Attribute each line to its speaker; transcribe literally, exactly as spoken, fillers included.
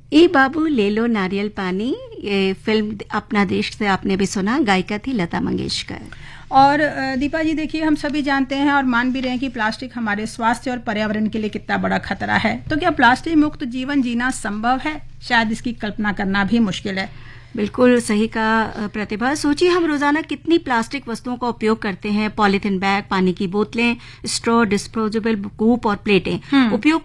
Speaker 1: ए बाबू ले लो नारियल पानी, ये फिल्म अपना देश से आपने भी सुना, गायिका थी लता मंगेशकर।
Speaker 2: और दीपा जी देखिए, हम सभी जानते हैं और मान भी रहे हैं कि प्लास्टिक हमारे स्वास्थ्य और पर्यावरण के लिए कितना बड़ा खतरा है। तो क्या प्लास्टिक मुक्त जीवन जीना संभव है? शायद इसकी कल्पना करना भी मुश्किल है।
Speaker 1: बिल्कुल सही कहा प्रतिभा। सोचिए हम रोजाना कितनी प्लास्टिक वस्तुओं का उपयोग करते हैं। पॉलीथीन बैग, पानी की बोतलें, स्ट्रॉ, डिस्पोजेबल कूप और प्लेटें। उपयोग